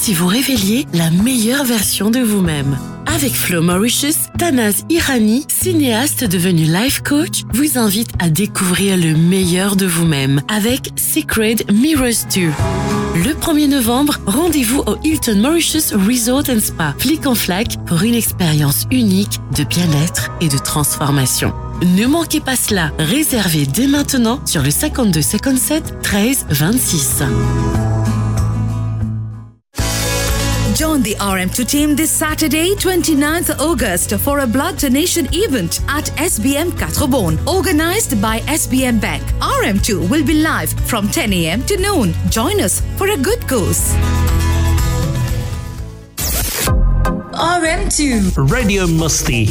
si vous révéliez la meilleure version de vous-même. Avec Flo Mauritius, Tanaz Irani, cinéaste devenu life coach, vous invite à découvrir le meilleur de vous-même avec Sacred Mirrors 2. Le 1er novembre, rendez-vous au Hilton Mauritius Resort and Spa, Flic en Flac, pour une expérience unique de bien-être et de transformation. Ne manquez pas cela, réservez dès maintenant sur le 52 57 13 26. Join the RM2 team this Saturday, 29th August, for a blood donation event at SBM Catrebon, organized by SBM Bank. RM2 will be live from 10 a.m. to noon. Join us for a good cause. RM2 Radio Musti